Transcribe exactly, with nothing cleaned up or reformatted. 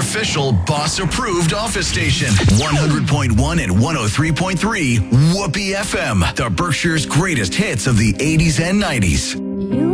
official Boss approved office station. one hundred point one and one oh three point three Whoopee F M. The Berkshire's greatest hits of the eighties and nineties. You